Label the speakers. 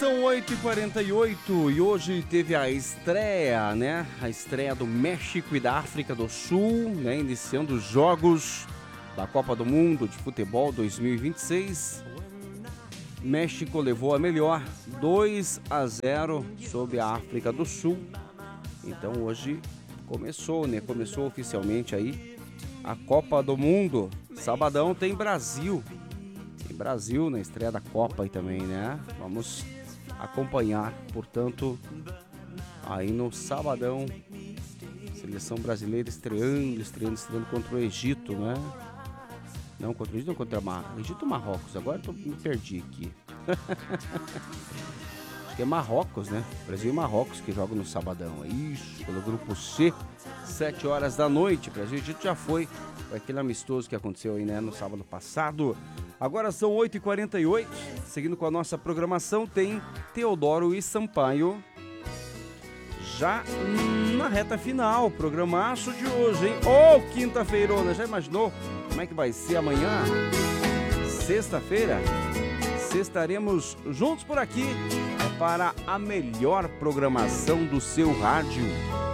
Speaker 1: São 8h48 e hoje teve a estreia, né? A estreia do México e da África do Sul, né? Iniciando os jogos da Copa do Mundo de Futebol 2026. México levou a melhor, 2-0 sobre a África do Sul. Então hoje começou, né? Começou oficialmente aí a Copa do Mundo. Sabadão tem Brasil. Tem Brasil na estreia da Copa aí também, né? Vamos acompanhar, portanto, aí no sabadão, seleção brasileira estreando contra o Egito, né? Não, contra o Egito, não, contra o Egito ou Marrocos, agora me perdi aqui. Acho que é Marrocos, né? Brasil e Marrocos que jogam no sabadão, é isso, pelo grupo C, 7 horas da noite, Brasil e Egito já foi aquele amistoso que aconteceu aí, né, no sábado passado. Agora são 8h48, seguindo com a nossa programação, tem Teodoro e Sampaio já na reta final, programaço de hoje, hein? Ô, quinta-feirona, já imaginou como é que vai ser amanhã? Sexta-feira, estaremos juntos por aqui para a melhor programação do seu rádio.